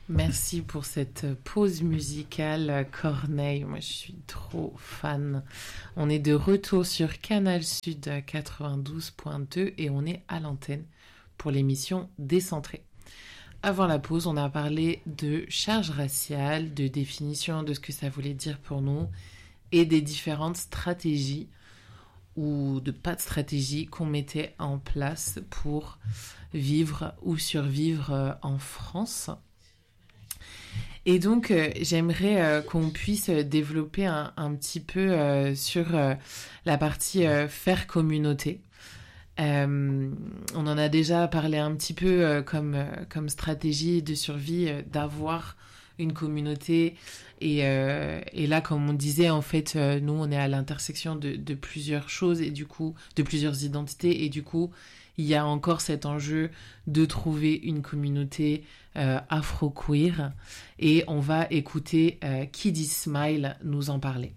Merci pour cette pause musicale, Corneille. Moi, je suis trop fan. On est de retour sur Canal Sud 92.2 et on est à l'antenne pour l'émission Décentrée. Avant la pause, on a parlé de charge raciale, de définition de ce que ça voulait dire pour nous et des différentes stratégies ou de pas de stratégie qu'on mettait en place pour vivre ou survivre en France. Et donc, j'aimerais qu'on puisse développer un petit peu sur la partie faire communauté. On en a déjà parlé un petit peu comme stratégie de survie, d'avoir une communauté. Et là, comme on disait, en fait, nous, on est à l'intersection de plusieurs choses et du coup, de plusieurs identités. Et du coup, il y a encore cet enjeu de trouver une communauté afro-queer. Et on va écouter Kiddy Smile nous en parler.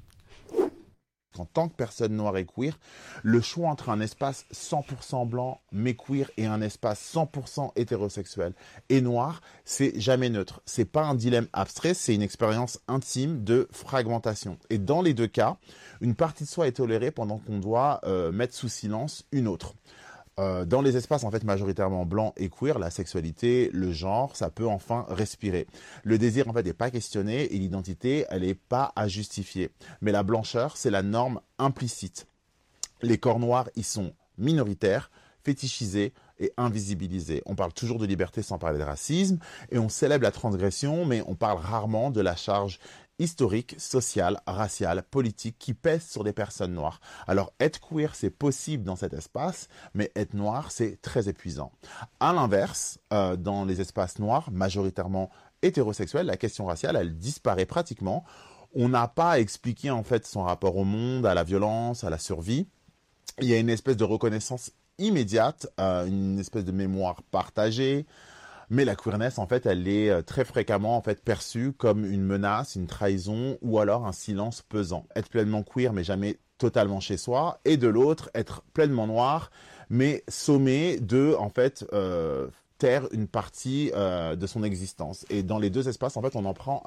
En tant que personne noire et queer, le choix entre un espace 100% blanc mais queer et un espace 100% hétérosexuel et noir, c'est jamais neutre. C'est pas un dilemme abstrait, c'est une expérience intime de fragmentation. Et dans les deux cas, une partie de soi est tolérée pendant qu'on doit mettre sous silence une autre. Dans les espaces en fait majoritairement blancs et queer, la sexualité, le genre, ça peut enfin respirer. Le désir en fait n'est pas questionné et l'identité, elle n'est pas à justifier. Mais la blancheur, c'est la norme implicite. Les corps noirs, ils sont minoritaires, fétichisés et invisibilisés. On parle toujours de liberté sans parler de racisme et on célèbre la transgression, mais on parle rarement de la charge historique, sociale, raciale, politique qui pèse sur les personnes noires. Alors être queer, c'est possible dans cet espace, mais être noir, c'est très épuisant. À l'inverse, dans les espaces noirs, majoritairement hétérosexuels, la question raciale, elle disparaît pratiquement. On n'a pas à expliquer en fait son rapport au monde, à la violence, à la survie. Il y a une espèce de reconnaissance immédiate, une espèce de mémoire partagée. Mais la queerness, en fait, elle est très fréquemment en fait perçue comme une menace, une trahison ou alors un silence pesant. Être pleinement queer, mais jamais totalement chez soi, et de l'autre, être pleinement noir, mais sommé de, en fait, taire une partie de son existence. Et dans les deux espaces, en fait, on en prend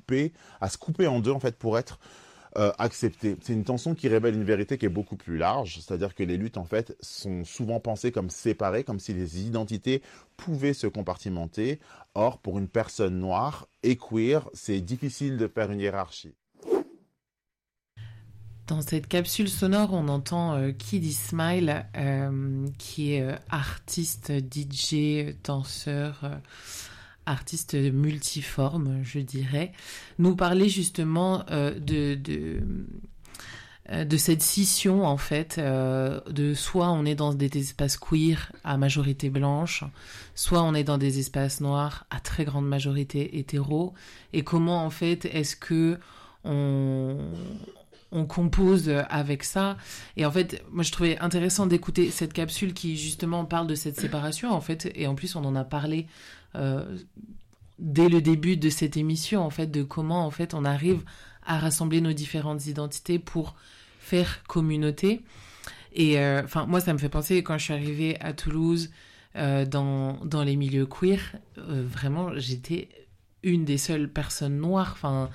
à se couper en deux, en fait, pour être accepté. C'est une tension qui révèle une vérité qui est beaucoup plus large, c'est-à-dire que les luttes en fait sont souvent pensées comme séparées, comme si les identités pouvaient se compartimenter. Or, pour une personne noire et queer, c'est difficile de faire une hiérarchie. Dans cette capsule sonore, on entend Kiddy Smile, qui est artiste, DJ, danseur, artiste multiforme, je dirais, nous parler justement de cette scission, en fait, de soit on est dans des espaces queer à majorité blanche, soit on est dans des espaces noirs à très grande majorité hétéro, et comment, en fait, est-ce que on compose avec ça. Et en fait, moi, je trouvais intéressant d'écouter cette capsule qui, justement, parle de cette séparation, en fait. Et en plus, on en a parlé dès le début de cette émission, en fait, de comment, en fait, on arrive à rassembler nos différentes identités pour faire communauté. Et enfin, moi, ça me fait penser, quand je suis arrivée à Toulouse, dans les milieux queer, vraiment, j'étais une des seules personnes noires. Enfin,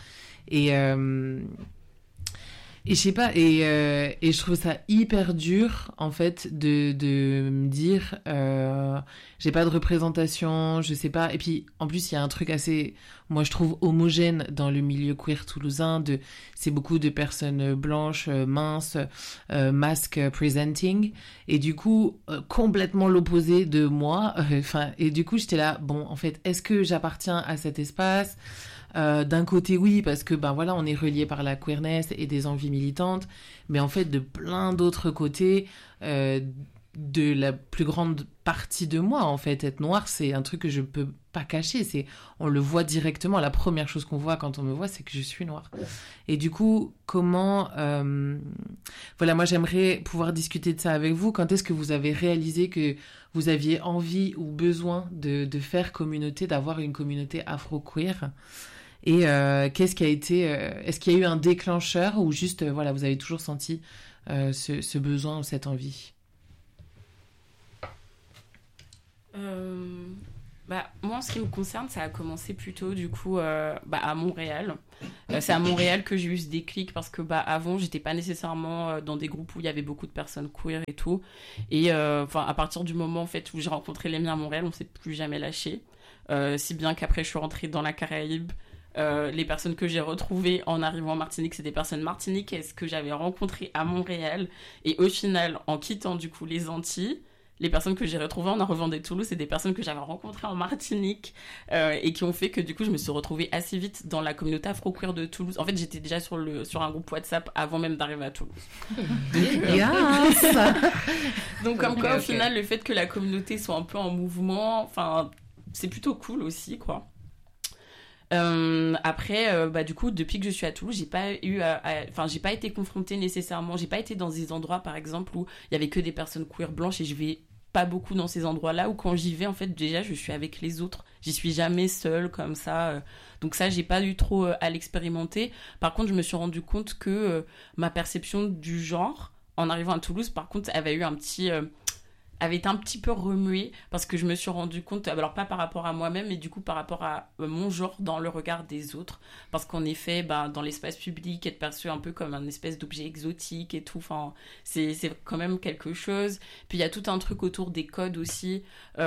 et je sais pas, et je trouve ça hyper dur, en fait, de me dire, j'ai pas de représentation, je sais pas. Et puis, en plus, il y a un truc assez, moi, je trouve homogène dans le milieu queer toulousain. C'est beaucoup de personnes blanches, minces, masque presenting. Et du coup, complètement l'opposé de moi. Enfin, et du coup, j'étais là, bon, en fait, est-ce que j'appartiens à cet espace ? D'un côté oui, parce que ben voilà, on est relié par la queerness et des envies militantes, mais en fait de plein d'autres côtés, de la plus grande partie de moi, en fait, être noire, c'est un truc que je peux pas cacher, on le voit directement. La première chose qu'on voit quand on me voit, c'est que je suis noire. Et du coup, comment voilà, moi j'aimerais pouvoir discuter de ça avec vous. Quand est-ce que vous avez réalisé que vous aviez envie ou besoin de faire communauté, d'avoir une communauté afro-queer? Et qu'est-ce qui a été, est-ce qu'il y a eu un déclencheur ou juste, voilà, vous avez toujours senti ce besoin ou cette envie? Moi, en ce qui me concerne, ça a commencé plutôt, du coup, à Montréal. C'est à Montréal que j'ai eu ce déclic parce que, avant, j'étais pas nécessairement dans des groupes où il y avait beaucoup de personnes queer et tout. Et, à partir du moment, en fait, où j'ai rencontré les miens à Montréal, on s'est plus jamais lâché. Si bien qu'après, je suis rentrée dans la Caraïbe. Les personnes que j'ai retrouvées en arrivant en Martinique, c'est des personnes martiniquaises que j'avais rencontrées à Montréal. Et au final, en quittant, du coup, les Antilles, les personnes que j'ai retrouvées en arrivant de Toulouse, c'est des personnes que j'avais rencontrées en Martinique et qui ont fait que du coup je me suis retrouvée assez vite dans la communauté afro-queer de Toulouse. En fait, j'étais déjà sur un groupe WhatsApp avant même d'arriver à Toulouse. Donc comme quoi, au final, le fait que la communauté soit un peu en mouvement, enfin, c'est plutôt cool aussi, quoi. Après, du coup, depuis que je suis à Toulouse, j'ai pas été confrontée nécessairement, j'ai pas été dans des endroits, par exemple, où il y avait que des personnes queer blanches et je vais pas beaucoup dans ces endroits-là où quand j'y vais, en fait, déjà, je suis avec les autres. J'y suis jamais seule comme ça. Donc ça, j'ai pas eu trop à l'expérimenter. Par contre, je me suis rendu compte que ma perception du genre, en arrivant à Toulouse, par contre, avait été un petit peu remuée parce que je me suis rendu compte, alors pas par rapport à moi-même, mais du coup par rapport à mon genre dans le regard des autres. Parce qu'en effet, dans l'espace public, être perçu un peu comme un espèce d'objet exotique et tout, enfin, c'est quand même quelque chose. Puis il y a tout un truc autour des codes aussi.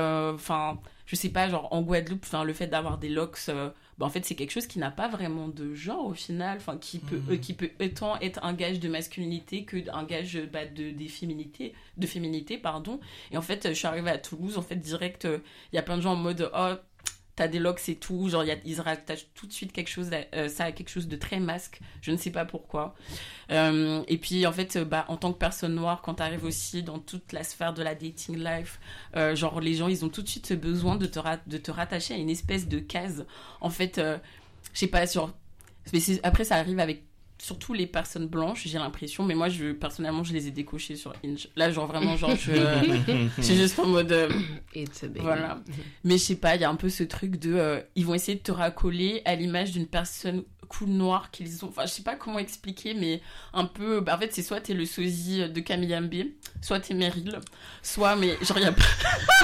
Je sais pas, genre en Guadeloupe, le fait d'avoir des locks, en fait, c'est quelque chose qui n'a pas vraiment de genre au final, qui peut autant être un gage de masculinité que un gage de féminité, pardon. Et en fait, je suis arrivée à Toulouse, en fait, direct, il y a plein de gens en mode oh, t'as des locks et tout, genre ils rattachent tout de suite ça à quelque chose de très masque, je ne sais pas pourquoi. Et puis en fait, en tant que personne noire, quand t'arrives aussi dans toute la sphère de la dating life, genre les gens ils ont tout de suite ce besoin de te rattacher à une espèce de case. En fait, je sais pas, après ça arrive avec surtout les personnes blanches, j'ai l'impression, mais moi personnellement je les ai décochées sur Hinge. Là genre vraiment je suis juste en mode It's a baby. Voilà. Mais je sais pas, il y a un peu ce truc de ils vont essayer de te racoler à l'image d'une personne cool noire qu'ils ont, enfin je sais pas comment expliquer, mais un peu en fait c'est soit t'es le sosie de Camille Mbé, soit t'es Meryl, soit mais genre il y a pas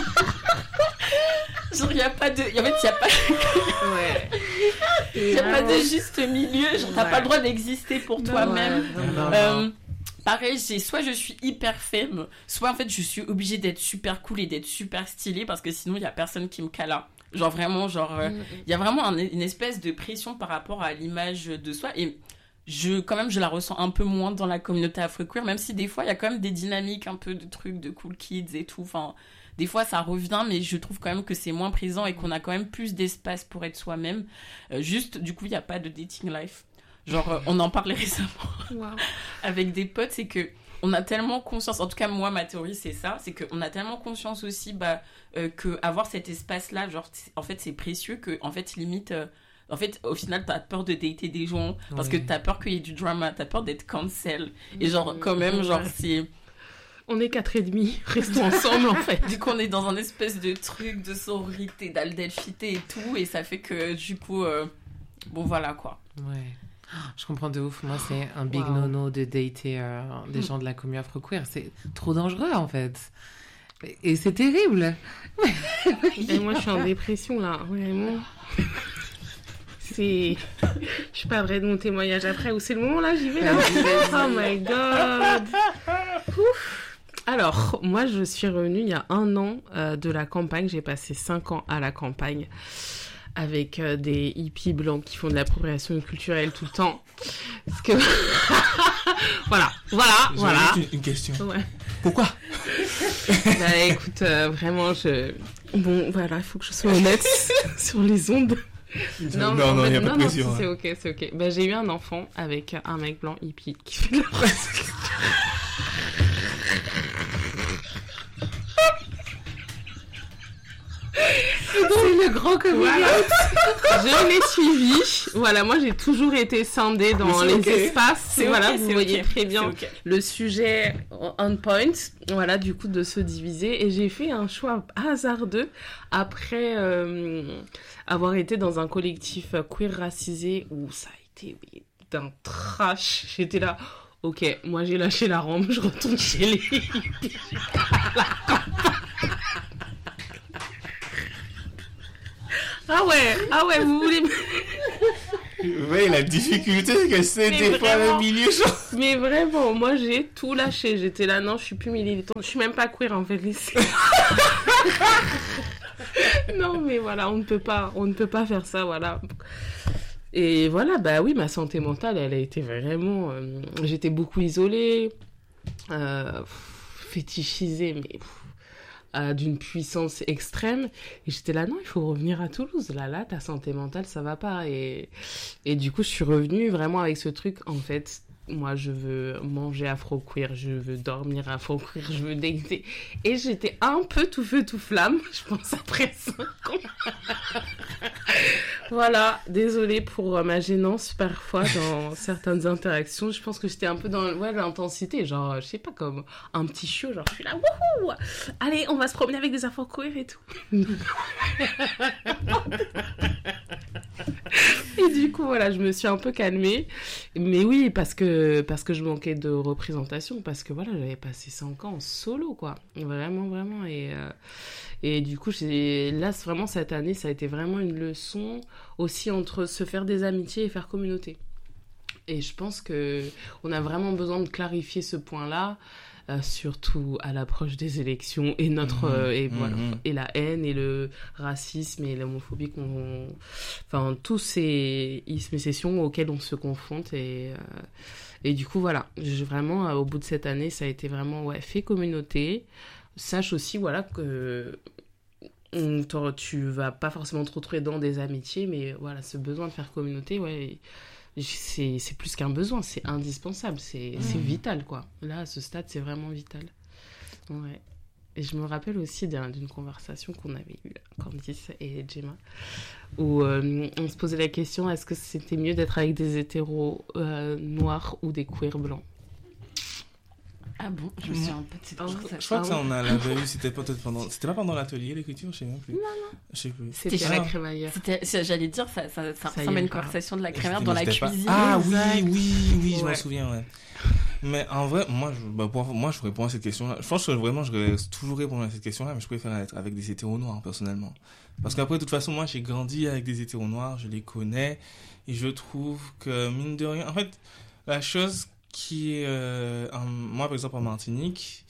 genre il y a pas de, en fait il y a pas Ouais. il y a pas de juste milieu, genre t'as pas le droit d'exister pour toi-même. Pareil, soit je suis hyper femme, soit en fait je suis obligée d'être super cool et d'être super stylée parce que sinon il y a personne qui me cala. Genre vraiment, il y a vraiment une espèce de pression par rapport à l'image de soi et quand même je la ressens un peu moins dans la communauté afro-queer, même si des fois il y a quand même des dynamiques un peu de trucs de cool kids et tout, enfin des fois ça revient, mais je trouve quand même que c'est moins présent et qu'on a quand même plus d'espace pour être soi-même. Juste du coup il n'y a pas de dating life. Genre on en parlait récemment avec des potes, c'est que on a tellement conscience, en tout cas moi ma théorie c'est ça, c'est qu'on a tellement conscience aussi que avoir cet espace là, genre en fait c'est précieux, que en fait limite en fait au final t'as peur de dater des gens parce que t'as peur qu'il y ait du drama, t'as peur d'être cancel et genre quand même genre c'est on est 4,5, restons ensemble en fait. Du coup on est dans un espèce de truc de sororité, d'adelphité et tout, et ça fait que du coup bon voilà quoi. Ouais. Je comprends de ouf. Moi, c'est un big no-no de dater des gens de la communauté afro-queer. C'est trop dangereux, en fait. Et c'est terrible. Et moi, je suis en dépression, là. Vraiment. Je parlerai de mon témoignage après. Ou c'est le moment, là, j'y vais, là. Oh my God. Ouf. Alors, moi, je suis revenue il y a 1 an de la campagne. J'ai passé 5 ans à la campagne. Avec des hippies blancs qui font de l'appropriation culturelle tout le temps. Parce que... voilà. J'ai une question. Ouais. Pourquoi? Écoute, vraiment, bon, voilà, il faut que je sois honnête sur les ondes. Non, il n'y a pas de pression. C'est ok. J'ai eu un enfant avec un mec blanc hippie qui fait de l'appropriation culturelle. C'est le grand coming out. Je l'ai suivi. Voilà, moi j'ai toujours été scindée dans les espaces. Voilà, vous voyez très bien le sujet on point. Voilà, du coup de se diviser. Et j'ai fait un choix hasardeux après avoir été dans un collectif queer racisé où ça a été d'un trash. J'étais là. Ok, moi j'ai lâché la rampe, je retourne chez les hippies. Ah ouais, vous voulez... Ouais, la difficulté que c'est des fois le milieu. Mais vraiment, moi j'ai tout lâché. J'étais là, non, je suis plus militante. Je suis même pas queer en fait. Non, mais voilà, on ne peut pas faire ça, voilà. Et voilà, bah oui, ma santé mentale, elle a été vraiment... j'étais beaucoup isolée, fétichisée, mais... d'une puissance extrême, et j'étais là, non, il faut revenir à Toulouse, là ta santé mentale ça va pas, et du coup je suis revenue vraiment avec ce truc, en fait moi je veux manger afro-queer, je veux dormir afro-queer, je veux déguiser, et j'étais un peu tout feu tout flamme, je pense après 5 ans. Voilà, désolée pour ma gênance parfois dans certaines interactions, je pense que j'étais un peu dans l'intensité, genre je sais pas, comme un petit chiot, genre je suis là, wouhou, allez on va se promener avec des afro-queer et tout. Et du coup voilà, je me suis un peu calmée, mais oui, parce que je manquais de représentation, parce que voilà, j'avais passé 5 ans en solo, quoi, vraiment, et du coup là vraiment cette année ça a été vraiment une leçon aussi entre se faire des amitiés et faire communauté, et je pense que on a vraiment besoin de clarifier ce point-là, surtout à l'approche des élections, et et la haine et le racisme et l'homophobie enfin tous ces ismes et sessions auxquels on se confronte, et du coup voilà, vraiment au bout de cette année ça a été vraiment fait communauté. Sache aussi voilà que tu vas pas forcément te retrouver dans des amitiés, mais voilà, ce besoin de faire communauté, c'est plus qu'un besoin, c'est indispensable, c'est vital, quoi. Là, à ce stade, c'est vraiment vital. Ouais. Et je me rappelle aussi d'une conversation qu'on avait eue, Candice et Gemma, où on se posait la question, est-ce que c'était mieux d'être avec des hétéros noirs ou des queers blancs? Ah bon, je me souviens pas de cette conversation. Je crois que ça, on l'avait eu, c'était pas pendant l'atelier, l'écriture, je sais même plus. Non. Je sais plus. C'était à la crémaillère. J'allais dire, ça ressemble à une conversation de la crémaillère dans la cuisine. Ah oui, je m'en souviens, ouais. Mais en vrai, moi, je réponds à cette question-là. Je pense que vraiment, je vais toujours répondre à cette question-là, mais je préfère être avec des hétéros noirs, personnellement. Parce qu'après, de toute façon, moi, j'ai grandi avec des hétéros noirs, je les connais, et je trouve que, mine de rien, en fait, la chose qui est, moi, par exemple, en Martinique,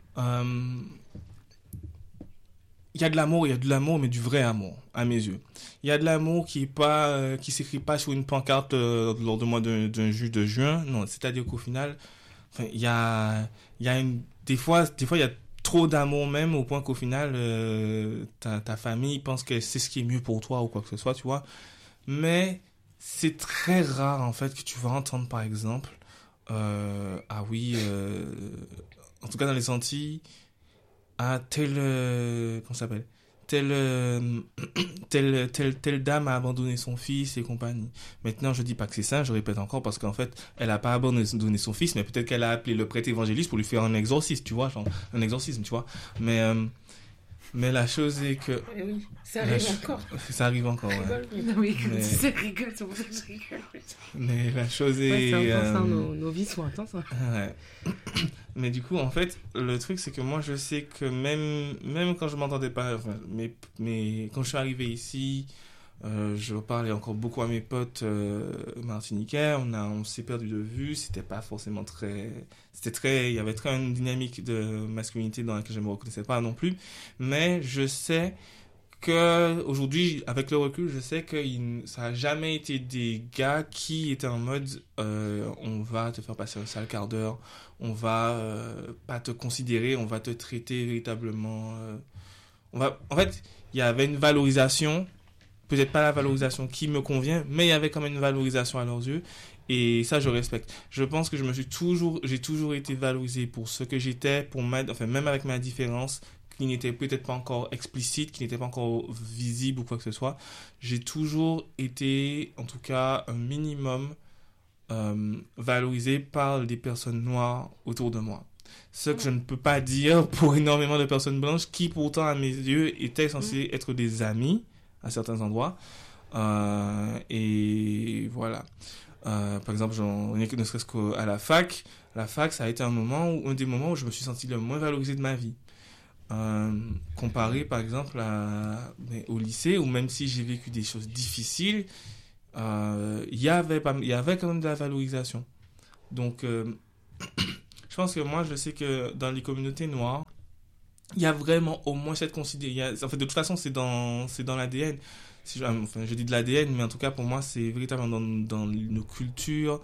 il y a de l'amour, mais du vrai amour, à mes yeux. Il y a de l'amour qui s'écrit pas sur une pancarte lors de mois d'un jus de juin. Non, c'est-à-dire qu'au final, il y a des fois, il y a trop d'amour même, au point qu'au final, ta famille pense que c'est ce qui est mieux pour toi ou quoi que ce soit, tu vois. Mais c'est très rare, en fait, que tu vas entendre, par exemple, en tout cas dans les Antilles, telle dame a abandonné son fils et compagnie. Maintenant, je dis pas que c'est ça, je répète encore, parce qu'en fait, elle a pas abandonné son fils, mais peut-être qu'elle a appelé le prêtre évangéliste pour lui faire un exorcisme, tu vois, mais la chose est que... Oui, ça arrive encore. Ça arrive encore, ouais. Non, mais ça rigole, c'est pour ça que je rigole. Mais la chose est... c'est intense, nos vies sont intenses. Hein. Ouais. Mais du coup, en fait, le truc, c'est que moi, je sais que même quand je m'entendais pas, mais quand je suis arrivé ici, je parlais encore beaucoup à mes potes martiniquais, on s'est perdu de vue, c'était pas forcément il y avait très une dynamique de masculinité dans laquelle je me reconnaissais pas non plus, mais je sais que aujourd'hui, avec le recul, je sais que ça a jamais été des gars qui étaient en mode on va te faire passer un sale quart d'heure, on va pas te considérer, on va te traiter véritablement en fait, il y avait une valorisation, peut-être pas la valorisation qui me convient, mais il y avait quand même une valorisation à leurs yeux, et ça je respecte. Je pense que j'ai toujours été valorisé pour ce que j'étais, même avec ma différence qui n'était peut-être pas encore explicite, qui n'était pas encore visible ou quoi que ce soit. J'ai toujours été, en tout cas, un minimum valorisé par des personnes noires autour de moi. Ce que je ne peux pas dire pour énormément de personnes blanches qui, pourtant, à mes yeux, étaient censées être des amis à certains endroits. Et voilà. Par exemple, ne serait-ce qu'à la fac, ça a été un des moments où je me suis senti le moins valorisé de ma vie. comparé par exemple au lycée, où même si j'ai vécu des choses difficiles, il y avait quand même de la valorisation. Donc, je pense que moi, je sais que dans les communautés noires, il y a vraiment au moins cette considération. En fait, de toute façon, c'est dans l'ADN. Je dis de l'ADN, mais en tout cas, pour moi, c'est véritablement dans nos cultures.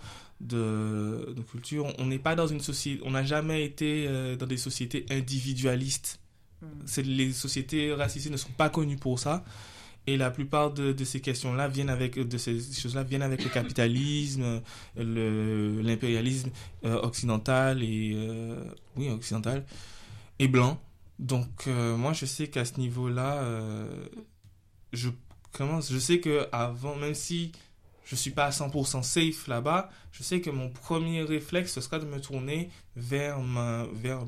On n'est pas dans une société. On n'a jamais été dans des sociétés individualistes. Les sociétés racisées ne sont pas connues pour ça. Et la plupart de ces questions-là de ces choses-là viennent avec le capitalisme, l'impérialisme occidental occidental et blanc. Donc, moi, je sais qu'à ce niveau-là, je sais que avant, même si je suis pas à 100% safe là-bas, je sais que mon premier réflexe, ce sera de me tourner vers ma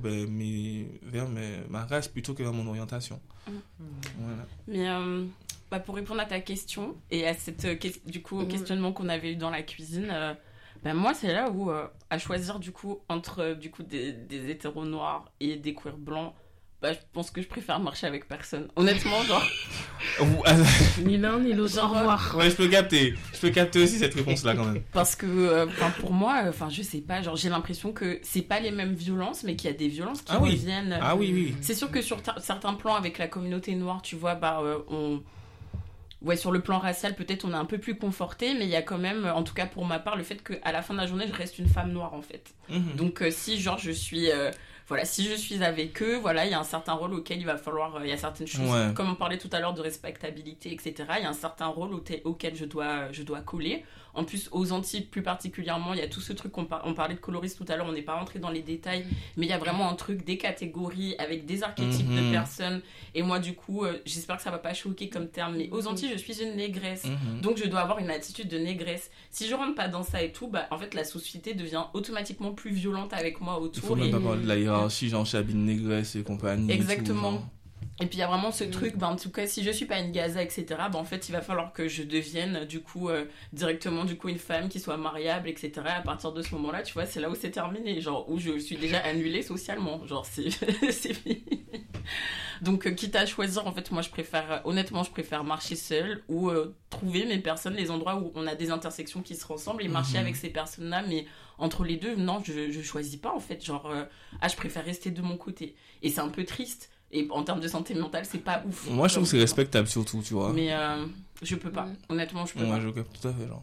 race plutôt que vers mon orientation. Voilà. Mais pour répondre à ta question et à au questionnement qu'on avait eu dans la cuisine, moi, c'est là où, à choisir du coup entre des hétéros noirs et des queers blancs, je pense que je préfère marcher avec personne. Honnêtement, genre... ni l'un ni l'autre. Au revoir. Ouais, je peux capter aussi cette réponse-là quand même. Parce que, pour moi, je sais pas, genre j'ai l'impression que c'est pas les mêmes violences, mais qu'il y a des violences qui reviennent. Ah oui. C'est sûr que sur certains plans avec la communauté noire, tu vois, sur le plan racial, peut-être on est un peu plus conforté, mais il y a quand même, en tout cas pour ma part, le fait qu'à la fin de la journée, je reste une femme noire, en fait. Donc, si, genre, je suis avec eux, il y a un certain rôle auquel il va falloir... il y a certaines choses, comme on parlait tout à l'heure de respectabilité, etc. Il y a un certain rôle auquel je dois coller. En plus, aux Antilles, plus particulièrement, il y a tout ce truc on parlait de colorisme tout à l'heure, on n'est pas rentré dans les détails, mais il y a vraiment un truc, des catégories, avec des archétypes de personnes. Et moi, du coup, j'espère que ça va pas choquer comme terme, mais aux Antilles, je suis une négresse. Donc, je dois avoir une attitude de négresse. Si je rentre pas dans ça et tout, en fait, la société devient automatiquement plus violente avec moi autour. Il faut même pas parler de la hiérarchie, genre chabine négresse et compagnie. Exactement. Et tout, et puis il y a vraiment ce truc, en tout cas si je suis pas une Gaza, etc., en fait il va falloir que je devienne du coup directement une femme qui soit mariable, etc. À partir de ce moment-là, tu vois, c'est là où c'est terminé, genre où je suis déjà annulée socialement, genre c'est fini. Donc quitte à choisir, en fait moi je préfère marcher seule ou trouver mes personnes, les endroits où on a des intersections qui se ressemblent et marcher avec ces personnes-là, mais entre les deux, non, je choisis pas en fait, genre je préfère rester de mon côté. Et c'est un peu triste. Et en termes de santé mentale, c'est pas ouf. Moi, je trouve que c'est respectable surtout, tu vois. Mais je peux pas. Honnêtement, je peux pas. Moi, je capte tout à fait, genre.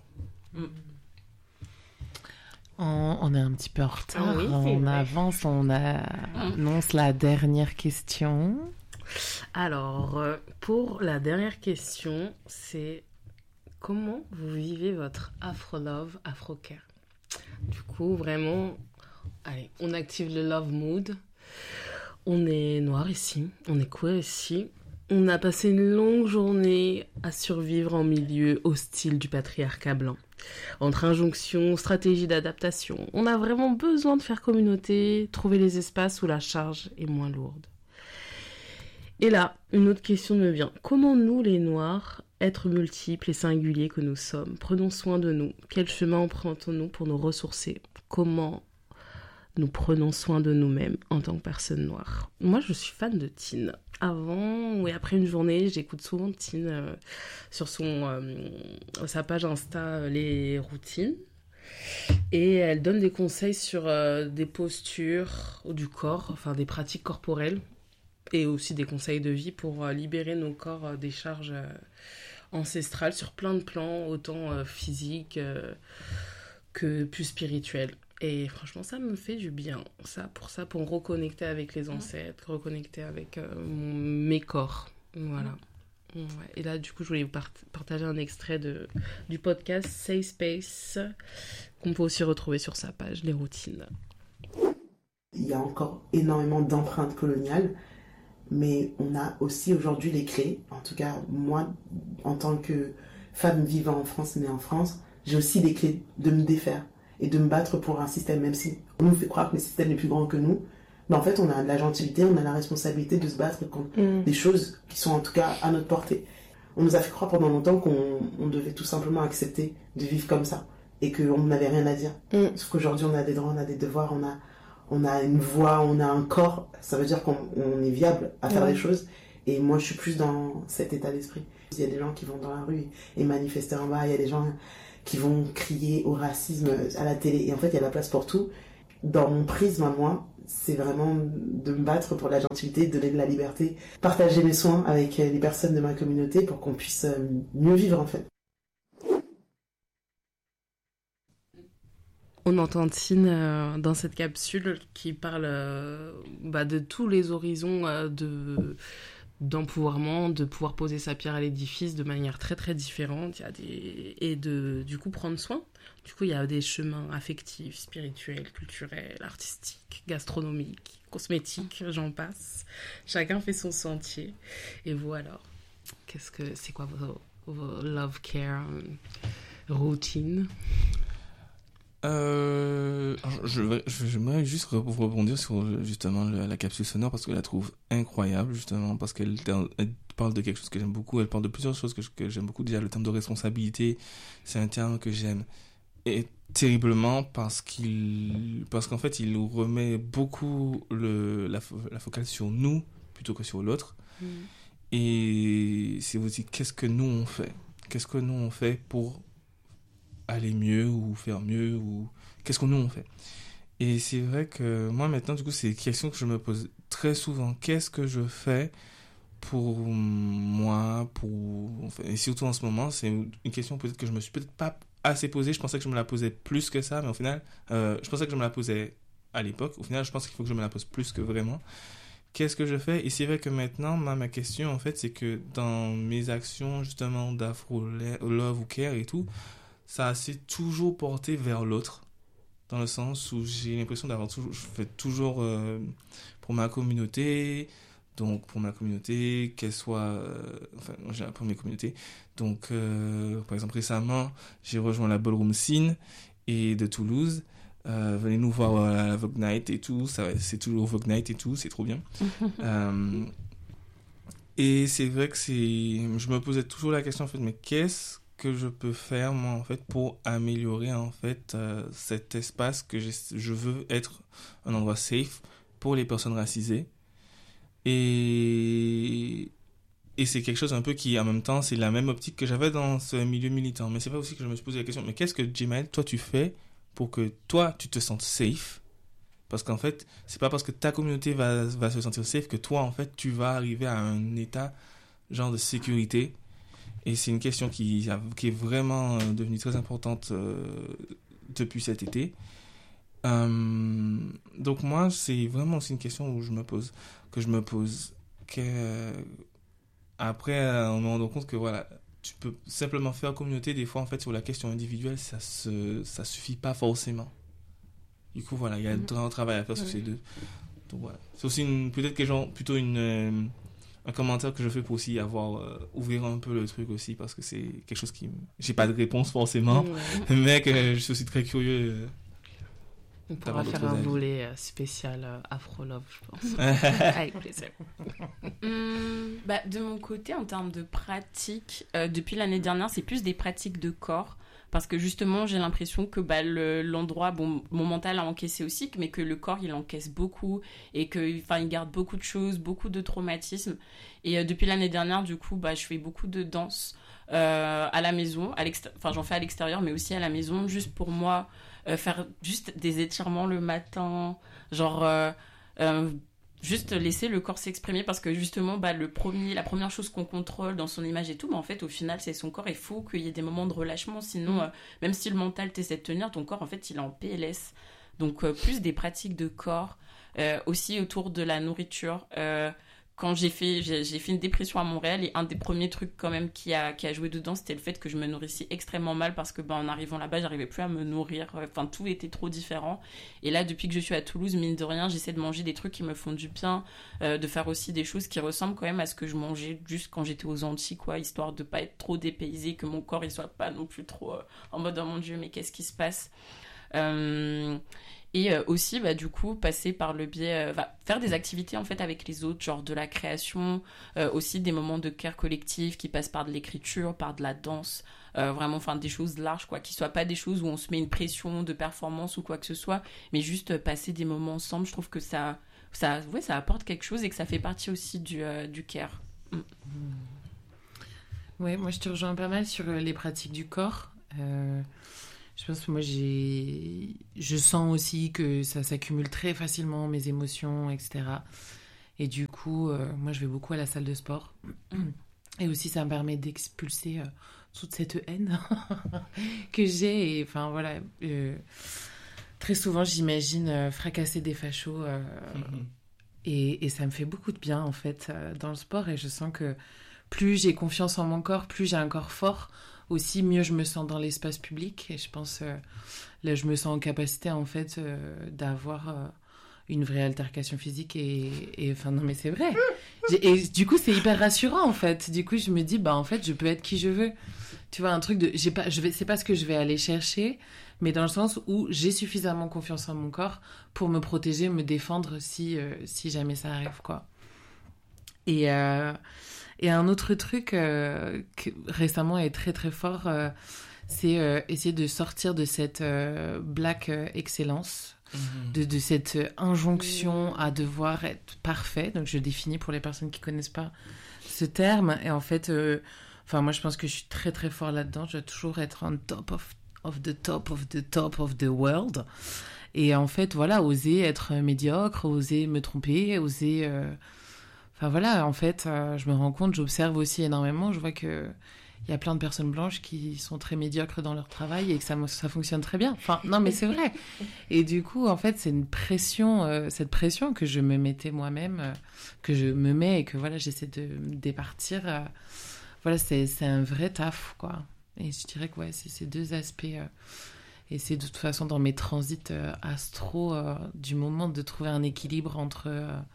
On est un petit peu en retard. Oui, on avance, on annonce la dernière question. Alors, pour la dernière question, c'est comment vous vivez votre Afro-Love, Afro-Care ? Du coup, vraiment, allez, on active le Love Mood. On est noir ici, on est queer ici. On a passé une longue journée à survivre en milieu hostile du patriarcat blanc. Entre injonctions, stratégies d'adaptation, on a vraiment besoin de faire communauté, trouver les espaces où la charge est moins lourde. Et là, une autre question me vient. Comment nous, les Noirs, êtres multiples et singuliers que nous sommes, prenons soin de nous ? Quel chemin empruntons-nous pour nous ressourcer ? Comment nous prenons soin de nous-mêmes en tant que personnes noires. Moi, je suis fan de Tine. Avant et après une journée, j'écoute souvent Tine sur sa page Insta Les Routines. Et elle donne des conseils sur des postures du corps, enfin des pratiques corporelles. Et aussi des conseils de vie pour libérer nos corps des charges ancestrales sur plein de plans, autant physiques que plus spirituels. Et franchement, ça me fait du bien. Pour reconnecter avec les ancêtres, reconnecter avec mes corps. Voilà. Ouais. Et là, du coup, je voulais vous partager un extrait du podcast Safe Space qu'on peut aussi retrouver sur sa page, Les Routines. Il y a encore énormément d'empreintes coloniales, mais on a aussi aujourd'hui les clés. En tout cas, moi, en tant que femme vivant en France, née en France, j'ai aussi les clés de me défaire et de me battre pour un système, même si on nous fait croire que le système est plus grand que nous. Mais en fait, on a de la gentilité, on a la responsabilité de se battre contre des choses qui sont en tout cas à notre portée. On nous a fait croire pendant longtemps qu'on devait tout simplement accepter de vivre comme ça et qu'on n'avait rien à dire. Sauf qu'aujourd'hui, on a des droits, on a des devoirs, on a une voix, on a un corps, ça veut dire qu'on est viable à faire des choses. Et moi, je suis plus dans cet état d'esprit. Il y a des gens qui vont dans la rue et manifester en bas, il y a des gens qui vont crier au racisme à la télé. Et en fait, il y a la place pour tout. Dans mon prisme à moi, c'est vraiment de me battre pour la gentilité, donner de la liberté, partager mes soins avec les personnes de ma communauté pour qu'on puisse mieux vivre, en fait. On entend Tine dans cette capsule qui parle de tous les horizons d'empouvoirment, de pouvoir poser sa pierre à l'édifice de manière très très différente. Et du coup prendre soin. Du coup, il y a des chemins affectifs, spirituels, culturels, artistiques, gastronomiques, cosmétiques, j'en passe. Chacun fait son sentier. Et vous alors, c'est quoi vos love care routine? J'aimerais juste rebondir sur justement la capsule sonore parce que je la trouve incroyable, justement, parce qu'elle parle de quelque chose que j'aime beaucoup. Elle parle de plusieurs choses que j'aime beaucoup. Déjà, le terme de responsabilité, c'est un terme que j'aime et terriblement parce qu'en fait, il nous remet beaucoup la focale sur nous plutôt que sur l'autre. Et c'est aussi qu'est-ce que nous on fait. Qu'est-ce que nous on fait pour aller mieux ou faire mieux ou qu'est-ce que nous on fait. Et c'est vrai que moi maintenant du coup c'est une question que je me pose très souvent. Qu'est-ce que je fais pour moi, et surtout en ce moment, c'est une question peut-être que je me suis peut-être pas assez posée. Je pensais que je me la posais plus que ça, mais au final je pensais que je me la posais à l'époque. Au final je pense qu'il faut que je me la pose plus que vraiment. Qu'est-ce que je fais? Et c'est vrai que maintenant, ma question en fait c'est que dans mes actions justement d'Afro Love ou Care et tout, ça s'est toujours porté vers l'autre, dans le sens où j'ai l'impression je fais toujours pour ma communauté, donc pour ma communauté, qu'elle soit, pour mes communautés, donc par exemple récemment, j'ai rejoint la Ballroom Scene de Toulouse, venez nous voir à la Vogue Night et tout, c'est toujours Vogue Night et tout, c'est trop bien. Et c'est vrai que je me posais toujours la question en fait, mais qu'est-ce que je peux faire moi en fait pour améliorer en fait cet espace que je veux être un endroit safe pour les personnes racisées et c'est quelque chose un peu qui en même temps c'est la même optique que j'avais dans ce milieu militant, mais c'est pas aussi que je me suis posé la question mais qu'est-ce que Jemaël toi tu fais pour que toi tu te sentes safe, parce qu'en fait c'est pas parce que ta communauté va se sentir safe que toi en fait tu vas arriver à un état genre de sécurité. Et c'est une question qui est vraiment devenue très importante depuis cet été. Donc moi, c'est vraiment aussi une question que je me pose. Après, on me rend compte que voilà, tu peux simplement faire communauté. Des fois, en fait, sur la question individuelle, ça suffit pas forcément. Du coup, voilà, il y a un travail à faire sur ces deux. Donc voilà, c'est aussi plutôt un commentaire que je fais pour aussi ouvrir un peu le truc aussi, parce que c'est quelque chose j'ai pas de réponse forcément, mais que je suis aussi très curieux. On pourra faire un volet spécial Afro Love, je pense. Avec plaisir. De mon côté, en termes de pratique, depuis l'année dernière, c'est plus des pratiques de corps. Parce que justement, j'ai l'impression que l'endroit, mon mental a encaissé aussi, mais que le corps, il encaisse beaucoup et qu'il garde beaucoup de choses, beaucoup de traumatismes. Et depuis l'année dernière, du coup, je fais beaucoup de danse à la maison. J'en fais à l'extérieur, mais aussi à la maison, juste pour moi, faire juste des étirements le matin, juste laisser le corps s'exprimer, parce que justement la première chose qu'on contrôle dans son image et tout, en fait au final c'est son corps. Il faut qu'il y ait des moments de relâchement, sinon même si le mental t'essaie de tenir, ton corps en fait il est en PLS. Donc plus des pratiques de corps, aussi autour de la nourriture. Quand j'ai fait une dépression à Montréal, et un des premiers trucs quand même qui a joué dedans, c'était le fait que je me nourrissais extrêmement mal, parce que en arrivant là-bas, j'arrivais plus à me nourrir. Tout était trop différent. Et là, depuis que je suis à Toulouse, mine de rien, j'essaie de manger des trucs qui me font du bien, de faire aussi des choses qui ressemblent quand même à ce que je mangeais juste quand j'étais aux Antilles, quoi, histoire de pas être trop dépaysé, que mon corps il soit pas non plus trop en mode oh mon Dieu, mais qu'est-ce qui se passe? Et aussi, du coup, passer par le biais... faire des activités, en fait, avec les autres, genre de la création, aussi des moments de care collectif qui passent par de l'écriture, par de la danse, vraiment, enfin, des choses larges, quoi, qui soient pas des choses où on se met une pression de performance ou quoi que ce soit, mais juste passer des moments ensemble. Je trouve que ça apporte quelque chose et que ça fait partie aussi du care. Ouais, moi, je te rejoins pas mal sur les pratiques du corps. Je pense que moi, je sens aussi que ça s'accumule très facilement, mes émotions, etc. Et du coup, moi, je vais beaucoup à la salle de sport. Et aussi, ça me permet d'expulser toute cette haine que j'ai. Et enfin, voilà. Très souvent, j'imagine fracasser des fachos. Et ça me fait beaucoup de bien, en fait, dans le sport. Et je sens que plus j'ai confiance en mon corps, plus j'ai un corps fort, aussi mieux je me sens dans l'espace public. Et je pense, là, je me sens en capacité, en fait, d'avoir une vraie altercation physique. Et enfin, non, mais c'est vrai. Et du coup, c'est hyper rassurant, en fait. Du coup, je me dis, en fait, je peux être qui je veux. Tu vois, un truc de... c'est pas ce que je vais aller chercher, mais dans le sens où j'ai suffisamment confiance en mon corps pour me protéger, me défendre si jamais ça arrive, quoi. Et un autre truc qui récemment est très très fort, c'est essayer de sortir de cette black excellence, de cette injonction à devoir être parfait. Donc je définis pour les personnes qui connaissent pas ce terme. Et en fait, moi je pense que je suis très très fort là-dedans. Je dois toujours être on top of the top of the top of the world. Et en fait, voilà, oser être médiocre, oser me tromper, oser... Enfin voilà, en fait, je me rends compte, j'observe aussi énormément, je vois qu'il y a plein de personnes blanches qui sont très médiocres dans leur travail et que ça fonctionne très bien. Enfin, non, mais c'est vrai. Et du coup, en fait, c'est une pression, cette pression que je me mettais moi-même, que je me mets et que voilà, j'essaie de me départir. Voilà, c'est un vrai taf, quoi. Et je dirais que ouais, c'est ces deux aspects. Et c'est de toute façon dans mes transits astro du moment de trouver un équilibre entre...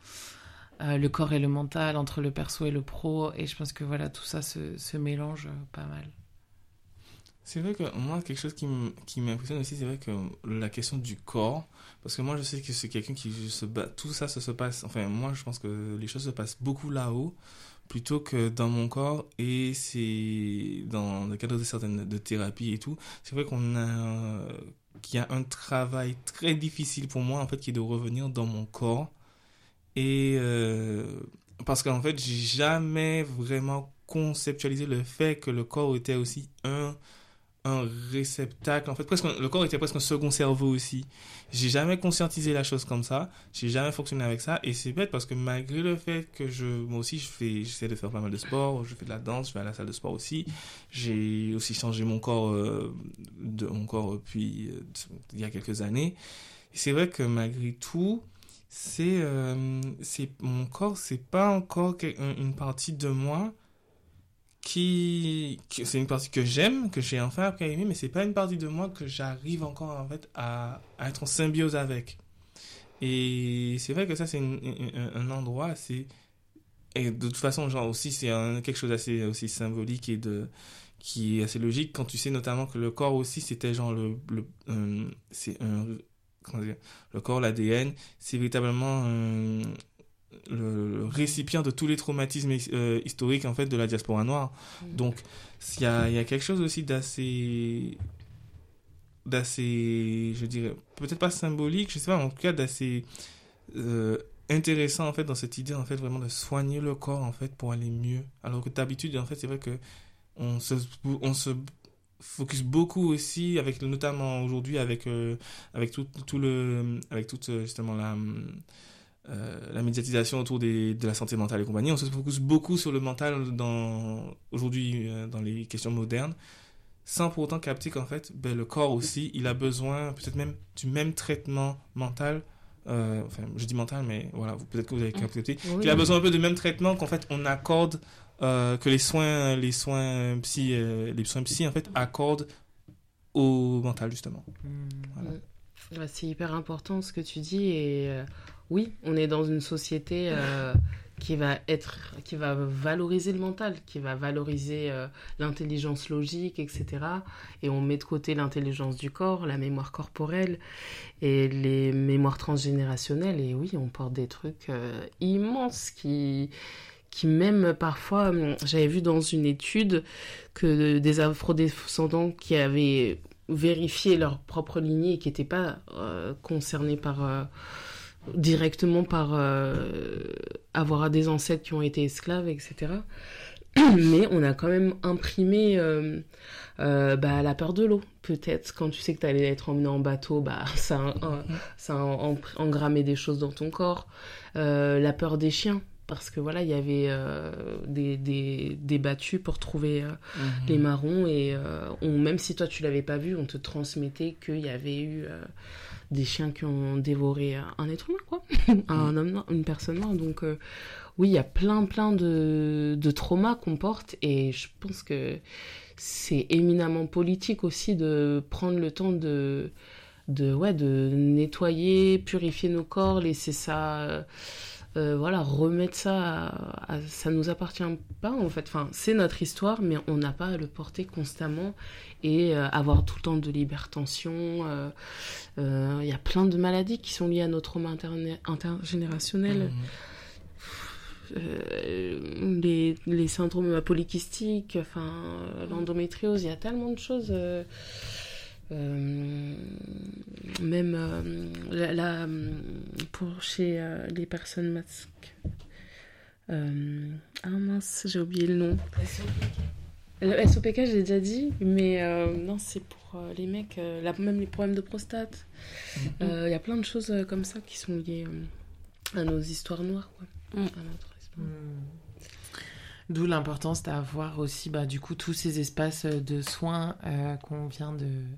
le corps et le mental, entre le perso et le pro, et je pense que voilà, tout ça se mélange pas mal. C'est vrai que moi, quelque chose qui m'impressionne aussi, c'est vrai que la question du corps, parce que moi je sais que c'est quelqu'un qui se bat, tout ça se passe, enfin moi je pense que les choses se passent beaucoup là-haut, plutôt que dans mon corps, et c'est dans le cadre de certaines de thérapies et tout, c'est vrai qu'il y a un travail très difficile pour moi en fait qui est de revenir dans mon corps. Et parce qu'en fait, j'ai jamais vraiment conceptualisé le fait que le corps était aussi un réceptacle. En fait, le corps était presque un second cerveau aussi. J'ai jamais conscientisé la chose comme ça. J'ai jamais fonctionné avec ça. Et c'est bête parce que malgré le fait que moi aussi, j'essaie de faire pas mal de sport. Je fais de la danse, je vais à la salle de sport aussi. J'ai aussi changé mon corps, depuis il y a quelques années. Et c'est vrai que malgré tout, c'est mon corps, c'est pas encore une partie de moi c'est une partie que j'aime, que j'ai enfin appris à aimer, mais c'est pas une partie de moi que j'arrive encore en fait à être en symbiose avec. Et c'est vrai que ça c'est un endroit et de toute façon genre aussi c'est quelque chose d'assez aussi symbolique et qui est assez logique quand tu sais notamment que le corps aussi c'était genre comment dire, le corps, l'ADN, c'est véritablement le récipient de tous les traumatismes historiques en fait de la diaspora noire. Donc il y a quelque chose aussi d'assez, je dirais, peut-être pas symbolique, je sais pas, en tout cas d'assez intéressant en fait dans cette idée en fait vraiment de soigner le corps en fait pour aller mieux. Alors que d'habitude en fait c'est vrai que on se focus beaucoup aussi notamment aujourd'hui avec toute justement la médiatisation autour de la santé mentale et compagnie. On se focus beaucoup sur le mental aujourd'hui dans les questions modernes, sans pour autant capter qu'en fait le corps aussi il a besoin peut-être même du même traitement mental. Je dis mental, mais voilà, peut-être que vous avez capté qu'il a besoin un peu du même traitement qu'en fait on accorde que les soins psy en fait accordent au mental justement. Voilà. C'est hyper important ce que tu dis et oui, on est dans une société qui va valoriser le mental, qui va valoriser l'intelligence logique, etc. Et on met de côté l'intelligence du corps, la mémoire corporelle et les mémoires transgénérationnelles. Et oui, on porte des trucs immenses qui même parfois, j'avais vu dans une étude que des afrodescendants qui avaient vérifié leur propre lignée et qui n'étaient pas concernés directement par avoir des ancêtres qui ont été esclaves, etc. Mais on a quand même imprimé la peur de l'eau. Peut-être quand tu sais que tu allais être emmené en bateau, ça a engrammé des choses dans ton corps. La peur des chiens. Parce que voilà, il y avait des battues pour trouver les marrons et même si toi tu l'avais pas vu, on te transmettait qu'il y avait eu des chiens qui ont dévoré un être humain, quoi, un homme, une personne morte. Donc oui, il y a plein de traumas qu'on porte et je pense que c'est éminemment politique aussi de prendre le temps de nettoyer, purifier nos corps, laisser ça. Remettre ça ça nous appartient pas en fait, enfin c'est notre histoire mais on n'a pas à le porter constamment et avoir tout le temps de l'hypertension, il y a plein de maladies qui sont liées à nos traumas intergénérationnels, les syndromes polykystiques, l'endométriose, il y a tellement de choses. Même pour chez les personnes masques. Mince, j'ai oublié le nom. Le SOPK, je l'ai déjà dit, mais non, c'est pour les mecs, même les problèmes de prostate. Il y a plein de choses comme ça qui sont liées à nos histoires noires, quoi. À notre histoire. D'où l'importance d'avoir aussi du coup tous ces espaces de soins qu'on vient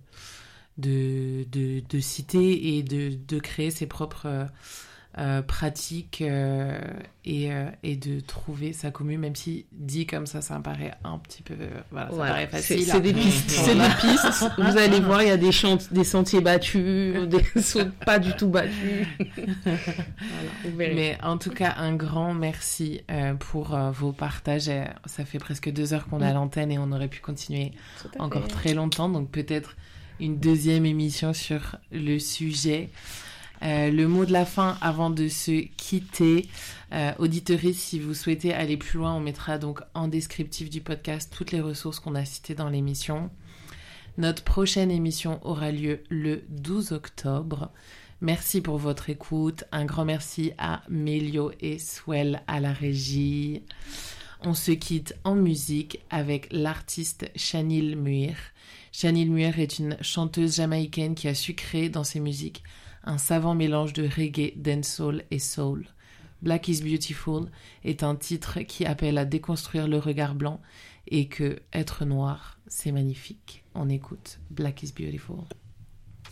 de citer et de créer ses propres pratiques et de trouver sa commune, même si dit comme ça me paraît un petit peu paraît facile. C'est des pistes, Vous allez voir, il y a des sentiers battus, des sauts pas du tout battus. Vous verrez. Mais en tout cas, un grand merci pour vos partages. Ça fait presque 2 heures qu'on est à l'antenne et on aurait pu continuer encore très longtemps, donc peut-être une deuxième émission sur le sujet. Le mot de la fin avant de se quitter. Auditeuristes, si vous souhaitez aller plus loin, on mettra donc en descriptif du podcast toutes les ressources qu'on a citées dans l'émission. Notre prochaine émission aura lieu le 12 octobre. Merci pour votre écoute. Un grand merci à Mélio et Swell à la régie. On se quitte en musique avec l'artiste Chanil Muir. Chanil Muir est une chanteuse jamaïcaine qui a su créer dans ses musiques un savant mélange de reggae, dancehall et soul. Black is Beautiful est un titre qui appelle à déconstruire le regard blanc et que être noir, c'est magnifique. On écoute Black is Beautiful.